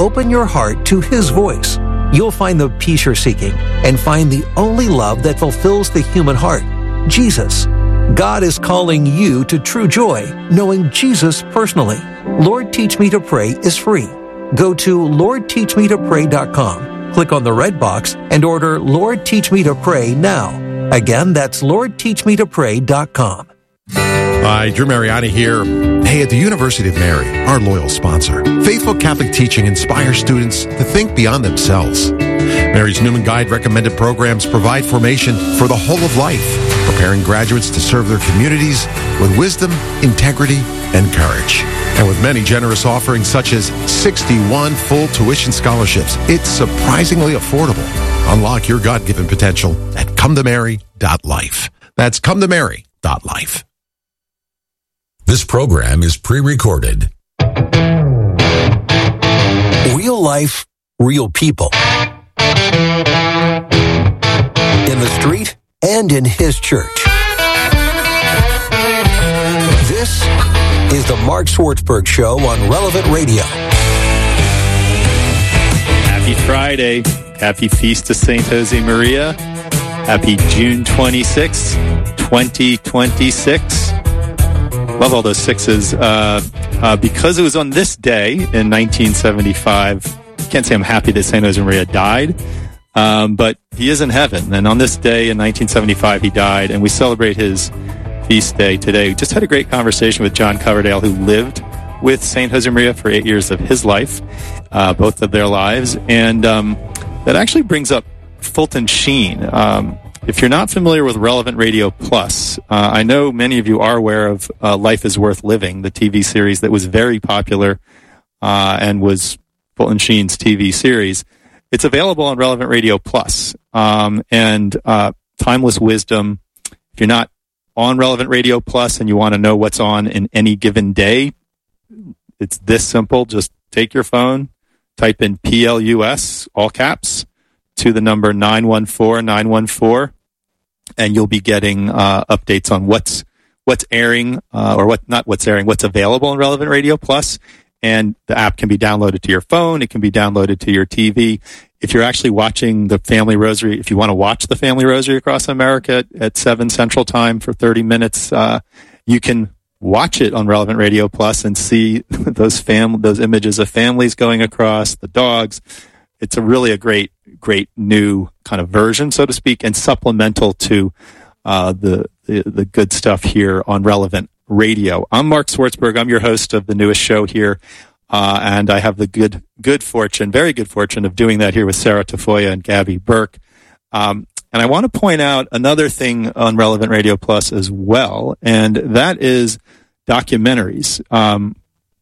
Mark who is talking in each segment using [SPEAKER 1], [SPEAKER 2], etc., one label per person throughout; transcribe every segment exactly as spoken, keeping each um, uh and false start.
[SPEAKER 1] open your heart to His voice. You'll find the peace you're seeking and find the only love that fulfills the human heart, Jesus. God is calling you to true joy, knowing Jesus personally. Lord Teach Me to Pray is free. Go to lord teach me to pray dot com, click on the red box, and order Lord Teach Me to Pray now. Again, that's lord teach me to pray dot com.
[SPEAKER 2] Hi, Drew Mariani here. Hey, at the University of Mary, our loyal sponsor, faithful Catholic teaching inspires students to think beyond themselves. Mary's Newman Guide recommended programs provide formation for the whole of life, preparing graduates to serve their communities with wisdom, integrity, and courage. And with many generous offerings such as sixty-one full tuition scholarships, it's surprisingly affordable. Unlock your God-given potential at come to mary dot life. That's come to mary dot life.
[SPEAKER 3] This program is pre-recorded.
[SPEAKER 1] Real life, real people. In the street and in His church. This is the Mark Swartzberg Show on Relevant Radio.
[SPEAKER 4] Happy Friday. Happy Feast of Saint Josemaria. Happy June twenty-sixth, twenty twenty-six. Love all those sixes. Uh, uh, because it was on this day in nineteen seventy-five, can't say I'm happy that Saint Josemaria died, um, but he is in heaven. And on this day in nineteen seventy-five, he died, and we celebrate his feast day today. We just had a great conversation with John Coverdale, who lived with Saint Josemaria for eight years of his life, uh, both of their lives. And um, that actually brings up Fulton Sheen. Um, if you're not familiar with Relevant Radio Plus, uh, I know many of you are aware of uh, Life is Worth Living, the T V series that was very popular uh, and was Fulton Sheen's T V series. It's available on Relevant Radio Plus. Um, and uh, Timeless Wisdom, if you're not on Relevant Radio Plus and you want to know what's on in any given day, it's this simple. Just take your phone, type in P L U S, all caps, to the number nine one four nine one four, and you'll be getting uh, updates on what's what's airing, uh, or what not what's airing, what's available on Relevant Radio Plus. And the app can be downloaded to your phone. It can be downloaded to your T V. If you're actually watching the Family Rosary, if you want to watch the Family Rosary across America at, at seven Central Time for thirty minutes, uh, you can watch it on Relevant Radio Plus and see those fam- those images of families going across, the dogs. It's a really a great, great new kind of version, so to speak, and supplemental to uh, the, the the good stuff here on Relevant Radio. I'm Mark Swartzberg. I'm your host of the newest show here, uh, and I have the good good fortune, very good fortune, of doing that here with Sarah Tafoya and Gabby Burke. Um, and I want to point out another thing on Relevant Radio Plus as well, and that is documentaries. Um,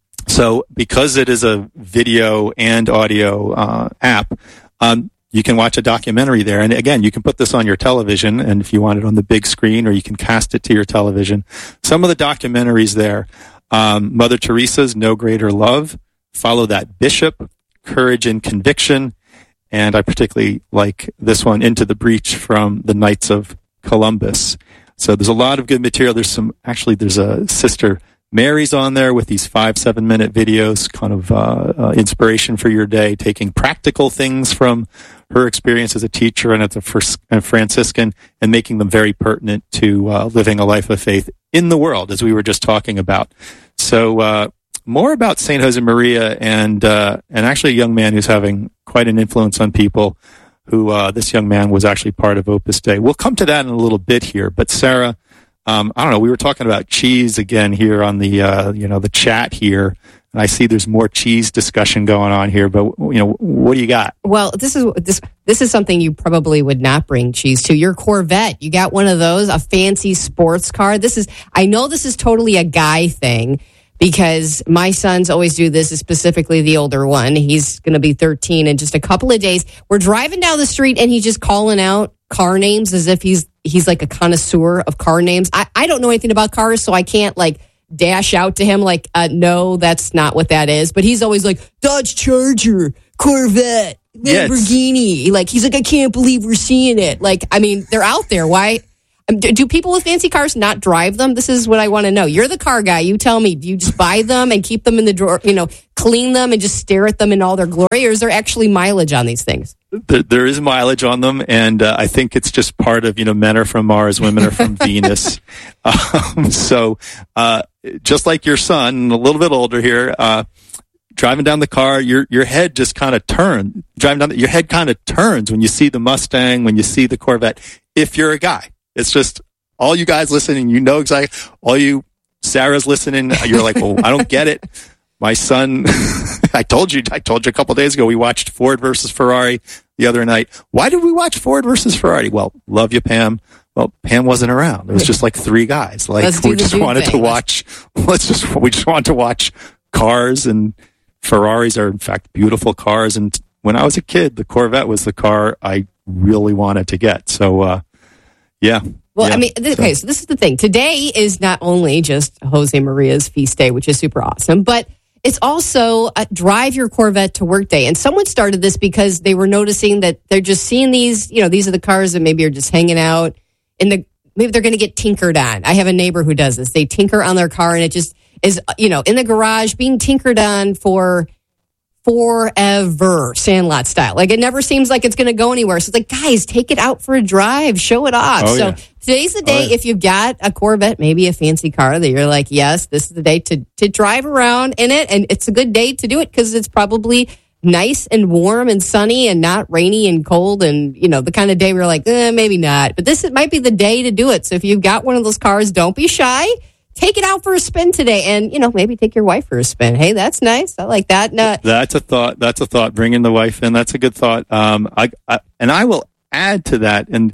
[SPEAKER 4] so because it is a video and audio uh, app, um, you can watch a documentary there. And again, you can put this on your television, and if you want it on the big screen, or you can cast it to your television. Some of the documentaries there, um, Mother Teresa's No Greater Love, Follow That Bishop, Courage and Conviction, and I particularly like this one, Into the Breach, from the Knights of Columbus. So there's a lot of good material. There's some, actually, there's a Sister Mary's on there with these five, seven minute videos, kind of uh, uh, inspiration for your day, taking practical things from her experience as a teacher and as a first, uh, Franciscan, and making them very pertinent to uh, living a life of faith in the world, as we were just talking about. So uh, more about Saint Josemaria, and uh, and actually a young man who's having quite an influence on people. Who uh, this young man was actually part of Opus Dei. We'll come to that in a little bit here. But Sarah, um, I don't know. We were talking about cheese again here on the uh, you know the chat here, and I see there's more cheese discussion going on here. But you know, what do you got?
[SPEAKER 5] Well, this is this this is something you probably would not bring cheese to. Your Corvette, you got one of those, a fancy sports car. This is I know this is totally a guy thing, because my sons always do this, specifically the older one. He's going to be thirteen in just a couple of days. We're driving down the street, and he's just calling out car names as if he's he's like a connoisseur of car names. I, I don't know anything about cars, so I can't like dash out to him like, uh, no, that's not what that is. But he's always like, Dodge Charger, Corvette, Lamborghini. Yes. Like, he's like, I can't believe we're seeing it. Like, I mean, they're out there. Why? Um, do, do people with fancy cars not drive them? This is what I want to know. You're the car guy. You tell me. Do you just buy them and keep them in the drawer, you know, clean them and just stare at them in all their glory? Or is there actually mileage on these things?
[SPEAKER 4] There, there is mileage on them, and uh, I think it's just part of, you know, men are from Mars, women are from Venus. Um, so uh, just like your son, a little bit older here, uh, driving down the car, your your head just kind of turns. Driving down, the, your head kind of turns when you see the Mustang, when you see the Corvette. If you're a guy, it's just all you guys listening. You know exactly. All you Sarah's listening. You're like, well, I don't get it. My son, I told you, I told you a couple of days ago, we watched Ford versus Ferrari the other night. Why did we watch Ford versus Ferrari? Well, love you, Pam. Well, Pam wasn't around. It was just like three guys. Like we just wanted thing. to watch. Let's just we just wanted to watch cars, and Ferraris are in fact beautiful cars. And when I was a kid, the Corvette was the car I really wanted to get. So, uh, yeah.
[SPEAKER 5] Well,
[SPEAKER 4] yeah,
[SPEAKER 5] I mean, th-
[SPEAKER 4] so.
[SPEAKER 5] okay, so this is the thing. Today is not only just Jose Maria's feast day, which is super awesome, but it's also a drive your Corvette to work day. And someone started this because they were noticing that they're just seeing these, you know, these are the cars that maybe are just hanging out in the, maybe they're going to get tinkered on. I have a neighbor who does this. They tinker on their car and it just is, you know, in the garage being tinkered on for forever, Sandlot style. Like it never seems like it's going to go anywhere. So it's like, guys, take it out for a drive, show it off.
[SPEAKER 4] Oh,
[SPEAKER 5] so
[SPEAKER 4] yeah.
[SPEAKER 5] Today's the day,
[SPEAKER 4] oh, yeah.
[SPEAKER 5] if you've got a Corvette, maybe a fancy car that you're like, yes, this is the day to, to drive around in it. And it's a good day to do it because it's probably nice and warm and sunny and not rainy and cold. And, you know, the kind of day where you're like, eh, maybe not. But this might be the day to do it. So if you've got one of those cars, don't be shy. Take it out for a spin today, and you know maybe take your wife for a spin. Hey, that's nice. I like that. No,
[SPEAKER 4] that's a thought. That's a thought. Bringing the wife in. That's a good thought. Um, I, I and I will add to that. And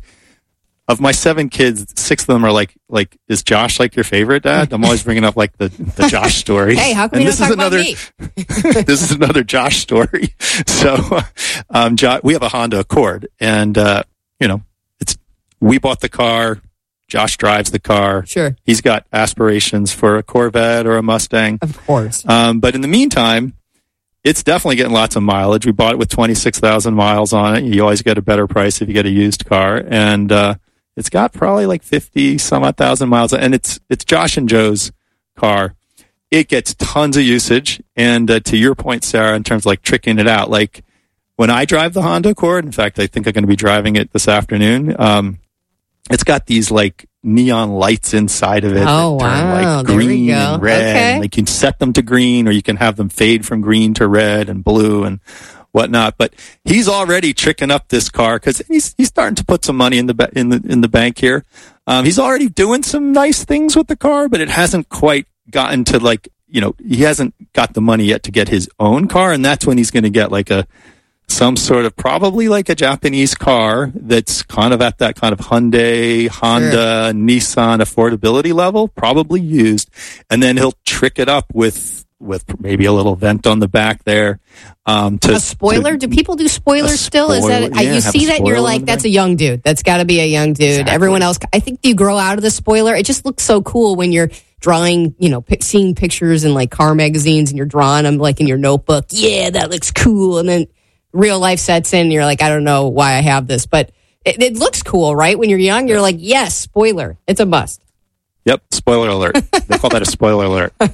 [SPEAKER 4] of my seven kids, six of them are like, like, is Josh like your favorite dad? I'm always bringing up like the, the Josh story.
[SPEAKER 5] Hey, how come
[SPEAKER 4] and
[SPEAKER 5] you
[SPEAKER 4] this
[SPEAKER 5] don't
[SPEAKER 4] is
[SPEAKER 5] talk
[SPEAKER 4] another,
[SPEAKER 5] about me?
[SPEAKER 4] This is another Josh story. So, um, Josh, we have a Honda Accord, and uh, you know, it's we bought the car. Josh drives the car.
[SPEAKER 5] Sure.
[SPEAKER 4] He's got aspirations for a Corvette or a Mustang.
[SPEAKER 5] Of course.
[SPEAKER 4] Um, but in the meantime, it's definitely getting lots of mileage. We bought it with twenty-six thousand miles on it. You always get a better price if you get a used car. And uh, it's got probably like fifty some odd thousand miles. And it's it's Josh and Joe's car. It gets tons of usage. And uh, to your point, Sarah, in terms of like tricking it out, like when I drive the Honda Accord, in fact, I think I'm going to be driving it this afternoon. Um, It's got these like neon lights inside of it.
[SPEAKER 5] Oh,
[SPEAKER 4] that turn,
[SPEAKER 5] wow.
[SPEAKER 4] like
[SPEAKER 5] There we
[SPEAKER 4] green
[SPEAKER 5] go.
[SPEAKER 4] and red.
[SPEAKER 5] Okay.
[SPEAKER 4] And, like you can set them to green, or you can have them fade from green to red and blue and whatnot. But he's already tricking up this car because he's he's starting to put some money in the ba- in the in the bank here. Um, he's already doing some nice things with the car, but it hasn't quite gotten to like you know he hasn't got the money yet to get his own car, and that's when he's going to get like a. Some sort of probably like a Japanese car that's kind of at that kind of Hyundai, Honda, sure. Nissan affordability level, probably used. And then he'll trick it up with, with maybe a little vent on the back there. Um, to,
[SPEAKER 5] a spoiler?
[SPEAKER 4] To,
[SPEAKER 5] do people do spoilers still? Is that,
[SPEAKER 4] yeah,
[SPEAKER 5] you see that and you're like, that's a young dude. That's got to be a young dude. Exactly. Everyone else, I think you grow out of the spoiler. It just looks so cool when you're drawing, you know, p- seeing pictures in like car magazines and you're drawing them like in your notebook. Yeah, that looks cool. And then real life sets in and you're like, I don't know why I have this, but it, it looks cool, right? When you're young, you're like, yes, spoiler. It's a must.
[SPEAKER 4] Yep, spoiler alert. They call that a spoiler alert.
[SPEAKER 5] I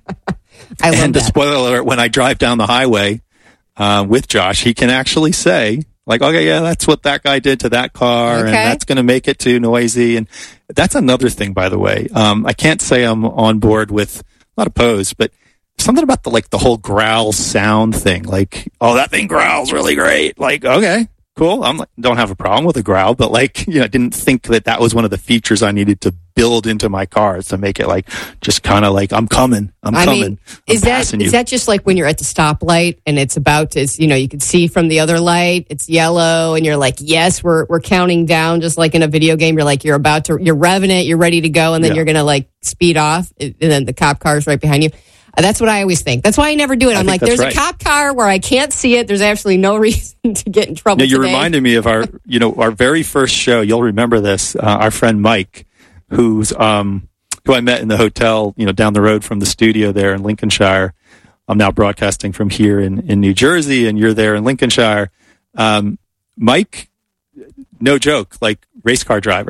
[SPEAKER 5] love
[SPEAKER 4] and
[SPEAKER 5] that.
[SPEAKER 4] the spoiler alert, when I drive down the highway uh, with Josh, he can actually say, like, okay, yeah, that's what that guy did to that car,
[SPEAKER 5] Okay.
[SPEAKER 4] and that's going to make it too noisy. And that's another thing, by the way. Um, I can't say I'm on board with, not opposed, but something about the like the whole growl sound thing. Like, oh, that thing growls really great. Like, okay, cool. I'm like, don't have a problem with a growl, but like, you know, I didn't think that that was one of the features I needed to build into my cars to make it like just kind of like I'm coming, I'm
[SPEAKER 5] I
[SPEAKER 4] coming.
[SPEAKER 5] mean,
[SPEAKER 4] I'm
[SPEAKER 5] is that
[SPEAKER 4] passing you.
[SPEAKER 5] is that just like when you're at the stoplight and it's about to, it's, you know, you can see from the other light, it's yellow, and you're like, yes, we're we're counting down, just like in a video game. You're like, you're about to, you're revving it, you're ready to go, and then
[SPEAKER 4] Yeah.
[SPEAKER 5] you're gonna like speed off, and then the cop car's right behind you. That's what I always think. That's why I never do it.
[SPEAKER 4] I
[SPEAKER 5] I'm
[SPEAKER 4] think
[SPEAKER 5] like, there's
[SPEAKER 4] that's
[SPEAKER 5] a
[SPEAKER 4] right.
[SPEAKER 5] cop car where I can't see it. There's absolutely no reason to get in trouble.
[SPEAKER 4] Yeah, you
[SPEAKER 5] today.
[SPEAKER 4] reminded me of our, you know, our very first show. You'll remember this. Uh, our friend Mike, who's um, who I met in the hotel, you know, down the road from the studio there in Lincolnshire. I'm now broadcasting from here in, in New Jersey, and you're there in Lincolnshire. Um, Mike, no joke, like race car driver.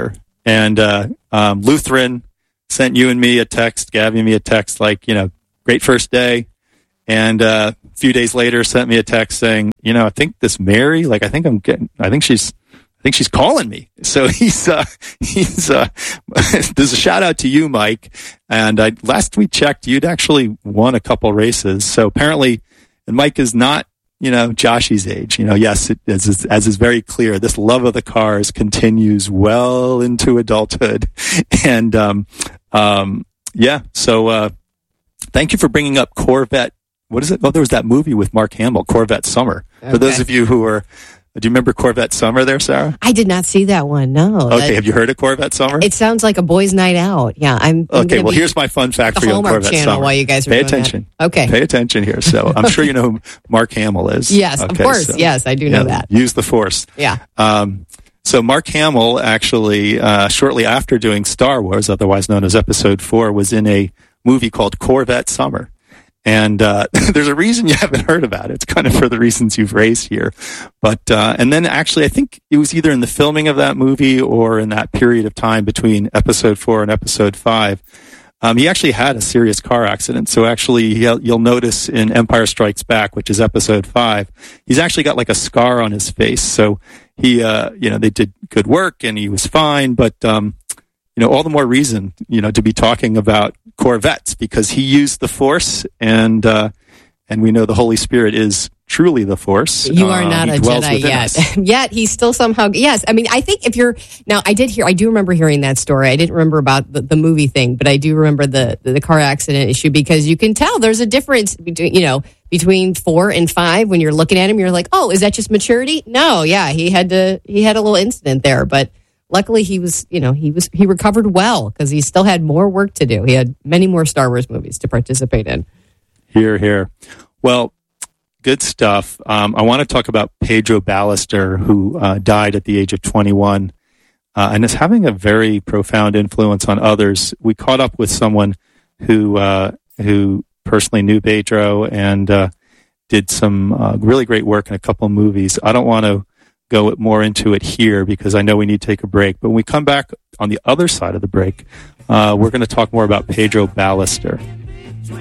[SPEAKER 4] And uh, um, Lutheran sent you and me a text, Gabby and me a text, like, you know, great first day. And uh, a few days later, sent me a text saying, you know, I think this Mary, like, I think I'm getting, I think she's, I think she's calling me. So he's, uh, he's, uh, there's a shout out to you, Mike. And I, last we checked, you'd actually won a couple races. So apparently, and Mike is not, you know, Joshy's age. You know, yes, it, as, is, as is very clear, this love of the cars continues well into adulthood. And, um, um, yeah, so, uh, thank you for bringing up Corvette. What is it? Oh, there was that movie with Mark Hamill, Corvette Summer. Okay. For those of you who are, do you remember Corvette Summer there, Sarah?
[SPEAKER 5] I did not see that one, no.
[SPEAKER 4] Okay,
[SPEAKER 5] that,
[SPEAKER 4] have you heard of Corvette Summer?
[SPEAKER 5] It sounds like a boys' night out. Yeah, I'm, I'm
[SPEAKER 4] okay, well, here's my fun fact for you on Corvette
[SPEAKER 5] channel
[SPEAKER 4] Summer.
[SPEAKER 5] While you guys are
[SPEAKER 4] Pay
[SPEAKER 5] doing
[SPEAKER 4] attention.
[SPEAKER 5] That. Okay.
[SPEAKER 4] Pay attention here. So I'm sure you know who Mark Hamill is.
[SPEAKER 5] Yes,
[SPEAKER 4] okay,
[SPEAKER 5] of course.
[SPEAKER 4] So,
[SPEAKER 5] yes, I do
[SPEAKER 4] yeah,
[SPEAKER 5] know that.
[SPEAKER 4] Use the force.
[SPEAKER 5] Yeah.
[SPEAKER 4] Um, so Mark Hamill actually, uh, shortly after doing Star Wars, otherwise known as Episode four, was in a movie called Corvette Summer. And uh, there's a reason you haven't heard about it. It's kind of for the reasons you've raised here. But uh, and then actually, I think it was either in the filming of that movie or in that period of time between Episode four and Episode five, um, he actually had a serious car accident. So actually, he'll, you'll notice in Empire Strikes Back, which is Episode five, he's actually got like a scar on his face. So he, uh, you know, they did good work and he was fine. But um, you know, all the more reason, you know, to be talking about Corvettes, because he used the Force, and uh, and we know the Holy Spirit is truly the Force.
[SPEAKER 5] You are
[SPEAKER 4] uh,
[SPEAKER 5] not a Jedi yet. Yet he's still somehow, yes. I mean, I think if you're, now I did hear, I do remember hearing that story. I didn't remember about the, the movie thing, but I do remember the, the car accident issue, because you can tell there's a difference between, you know, between four and five. When you're looking at him, you're like, oh, is that just maturity? No, yeah, he had to, he had a little incident there, but luckily, he was, you know, he was he recovered well, because he still had more work to do. He had many more Star Wars movies to participate in.
[SPEAKER 4] Here, here. Well, good stuff. Um, I want to talk about Pedro Ballester, who uh, died at the age of twenty-one, uh, and is having a very profound influence on others. We caught up with someone who uh, who personally knew Pedro and uh, did some uh, really great work in a couple of movies. I don't want to go more into it here because I know we need to take a break. But when we come back on the other side of the break, uh, we're going to talk more about Pedro Ballester.